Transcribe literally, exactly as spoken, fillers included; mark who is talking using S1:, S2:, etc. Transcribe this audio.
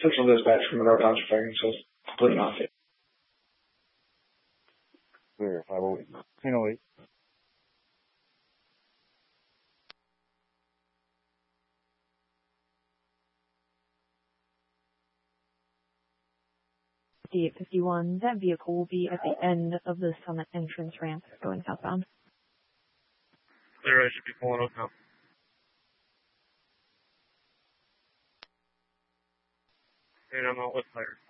S1: Central dispatch from the northbound traffic, so it's completely off it.
S2: Clear, five oh eight. ten oh eight.
S3: fifty-eight fifty-one, that vehicle will be at the end of the Summit entrance ramp going southbound.
S4: Clear, I should be pulling up now. And I'm out with fire.